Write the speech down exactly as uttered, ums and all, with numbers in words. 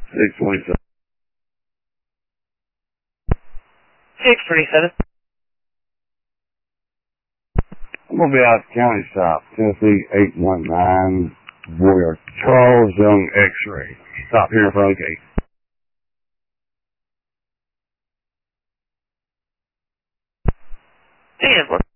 six twenty-seven. six twenty-seven. I'm going to be out at the county shop, Tennessee eight one nine, Warrior Charles Young X-Ray. Stop here in front of the gate. ten one.